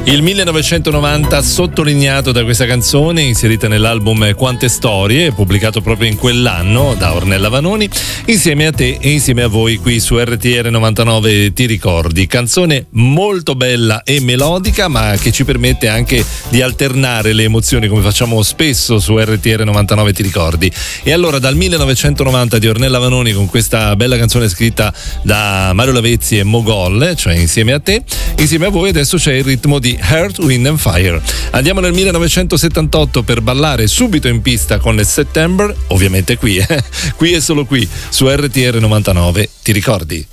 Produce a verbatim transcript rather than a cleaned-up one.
Il millenovecentonovanta sottolineato da questa canzone inserita nell'album Quante Storie, pubblicato proprio in quell'anno da Ornella Vanoni, insieme a te e insieme a voi qui su R T R novantanove Ti ricordi. Canzone molto bella e melodica, ma che ci permette anche di alternare le emozioni come facciamo spesso su R T R novantanove Ti ricordi. E allora dal millenovecentonovanta di Ornella Vanoni, con questa bella canzone scritta da Mario Lavezzi e Mogol, cioè Insieme a te, insieme a voi adesso c'è il ritmo di Earth, Wind and Fire. Andiamo nel millenovecentosettantotto per ballare subito in pista con il September, ovviamente qui, eh? Qui e solo qui su R T R novantanove Ti ricordi?